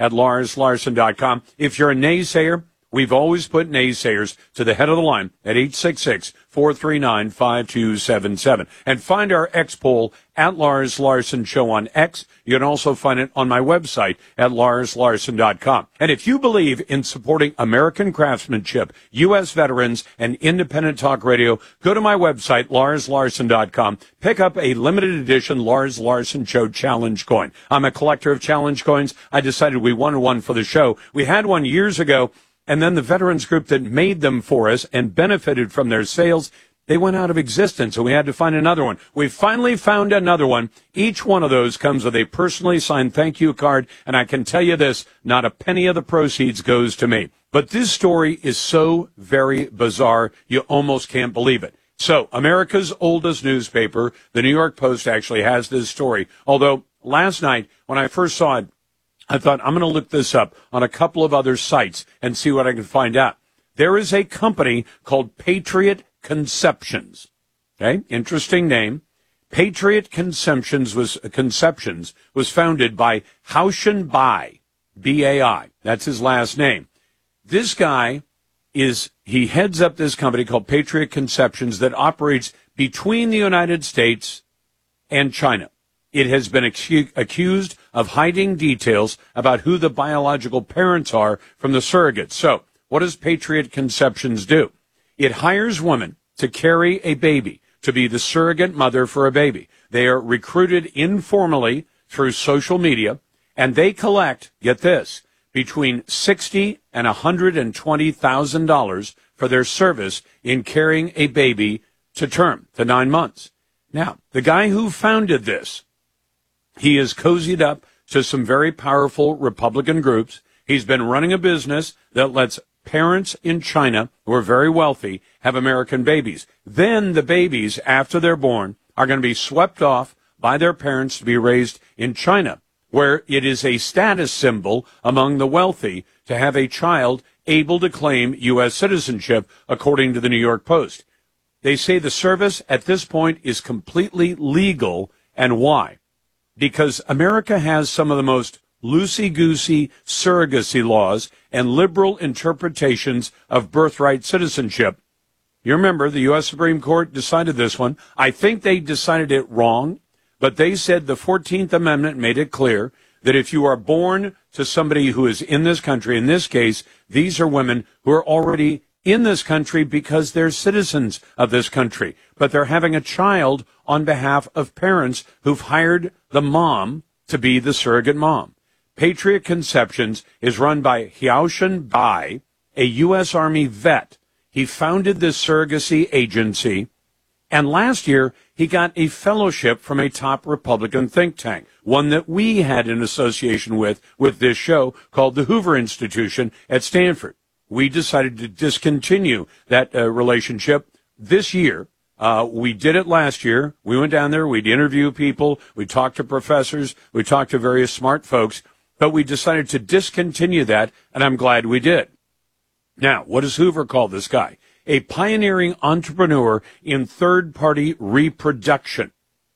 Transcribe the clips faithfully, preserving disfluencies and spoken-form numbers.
at lars larson dot com. If you're a naysayer, we've always put naysayers to the head of the line at eight six six, four three nine, five two seven seven. And find our X poll at Lars Larson Show on X. You can also find it on my website at lars larson dot com. And if you believe in supporting American craftsmanship, U S veterans, and independent talk radio, go to my website, lars larson dot com. Pick up a limited edition Lars Larson Show challenge coin. I'm a collector of challenge coins. I decided we wanted one for the show. We had one years ago, and then the veterans group that made them for us and benefited from their sales, they went out of existence, so we had to find another one. We finally found another one. Each one of those comes with a personally signed thank you card, and I can tell you this, not a penny of the proceeds goes to me. But this story is so very bizarre, you almost can't believe it. So, America's oldest newspaper, the New York Post, actually has this story. Although, last night, when I first saw it, I thought, I'm going to look this up on a couple of other sites and see what I can find out. There is a company called Patriot Conceptions. Okay, interesting name. Patriot Conceptions was uh, Conceptions was founded by Haoshen Bai, B A I. That's his last name. This guy is, he heads up this company called Patriot Conceptions that operates between the United States and China. It has been acu- accused of hiding details about who the biological parents are from the surrogates. So, what does Patriot Conceptions do? It hires women to carry a baby, to be the surrogate mother for a baby. They are recruited informally through social media, and they collect, get this, between sixty thousand dollars and one hundred twenty thousand dollars for their service in carrying a baby to term, to nine months. Now, the guy who founded this, he is cozied up to some very powerful Republican groups. He's been running a business that lets parents in China who are very wealthy have American babies. Then the babies, after they're born, are going to be swept off by their parents to be raised in China, where it is a status symbol among the wealthy to have a child able to claim U S citizenship, according to the New York Post. They say the service at this point is completely legal. And why? Because America has some of the most loosey-goosey surrogacy laws and liberal interpretations of birthright citizenship. You remember the U S Supreme Court decided this one. I think they decided it wrong, but they said the fourteenth Amendment made it clear that if you are born to somebody who is in this country, in this case, these are women who are already in this country because they're citizens of this country, but they're having a child on behalf of parents who've hired the mom to be the surrogate mom. Patriot Conceptions is run by Haoshen Bai, a U S Army vet. He founded this surrogacy agency, and last year he got a fellowship from a top Republican think tank, one that we had an association with, with this show, called the Hoover Institution at Stanford. We decided to discontinue that uh, relationship this year. Uh, we did it last year. We went down there, we'd interview people, we talked to professors, we talked to various smart folks, but we decided to discontinue that, and I'm glad we did. Now, what does Hoover call this guy? A pioneering entrepreneur in third-party reproduction.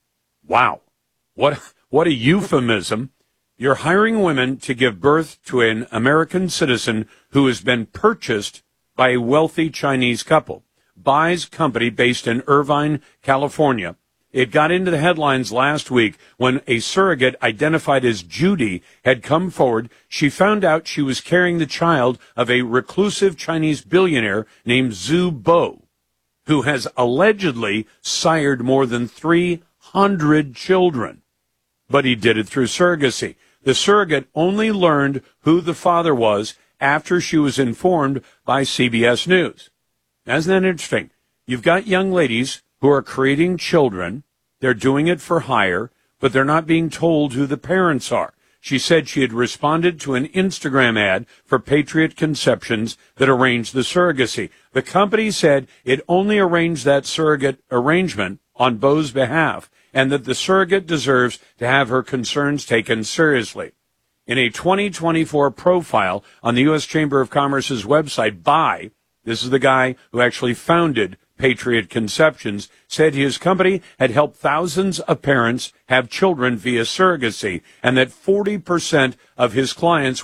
Wow. What, what a euphemism. You're hiring women to give birth to an American citizen who has been purchased by a wealthy Chinese couple. Bai's company, based in Irvine, California. It got into the headlines last week when a surrogate identified as Judy had come forward. She found out she was carrying the child of a reclusive Chinese billionaire named Zhu Bo, who has allegedly sired more than three hundred children. But he did it through surrogacy. The surrogate only learned who the father was after she was informed by C B S News. Isn't that interesting? You've got young ladies who are creating children. They're doing it for hire, but they're not being told who the parents are. She said she had responded to an Instagram ad for Patriot Conceptions that arranged the surrogacy. The company said it only arranged that surrogate arrangement on Bo's behalf, and that the surrogate deserves to have her concerns taken seriously. In a twenty twenty-four profile on the U S Chamber of Commerce's website, Bai, this is the guy who actually founded Patriot Conceptions, said his company had helped thousands of parents have children via surrogacy, and that forty percent of his clients